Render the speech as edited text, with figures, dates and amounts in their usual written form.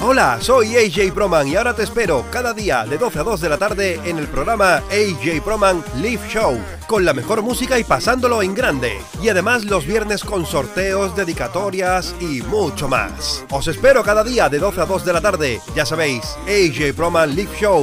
Hola, soy AJ Proman y ahora te espero cada día de 12 a 2 de la tarde en el programa AJ Proman Live Show, con la mejor música y pasándolo en grande. Y además los viernes con sorteos, dedicatorias y mucho más. Os espero cada día de 12 a 2 de la tarde. Ya sabéis, AJ Proman Live Show